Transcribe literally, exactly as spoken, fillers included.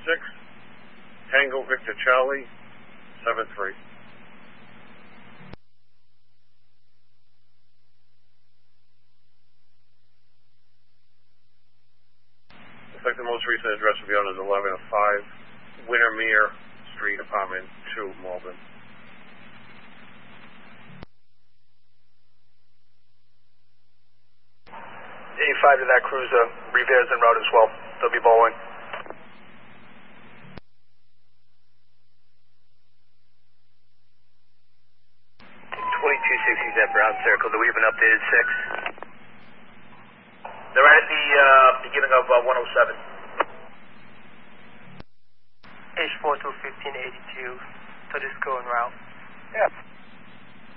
six, Tango Victor Charlie, seven three. Looks like the most recent address will be on is eleven oh five, Wintermere Street, apartment two, Malden. eighty-five to that cruiser, Revere's en route as well. They'll be bowling. twenty-two sixties at Brown Circle. Do we have an updated six? They're right at the uh, beginning of uh, one oh seven. H four two fifteen eighty-two, Tedesco en route. Yeah.